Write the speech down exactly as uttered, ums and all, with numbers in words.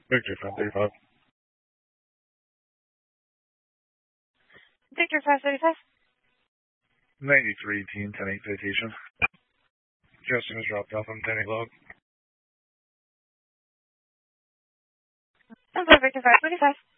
Victor five thirty-five. Victor five thirty-five. ninety-three, team ten eight vacation. Justin is dropped off on ten eight log. Victor five thirty-five.